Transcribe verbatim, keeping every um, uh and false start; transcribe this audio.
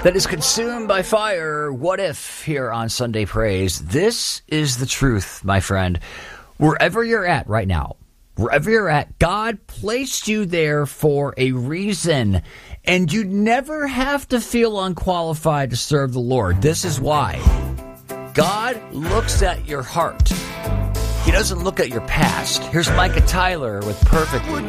that is consumed by fire. What if here on Sunday Praise? This is the truth, my friend. Wherever you're at right now, wherever you're at, God placed you there for a reason, and you never have to feel unqualified to serve the Lord. This is why. God looks at your heart. He doesn't look at your past. Here's Micah Tyler with Perfectly.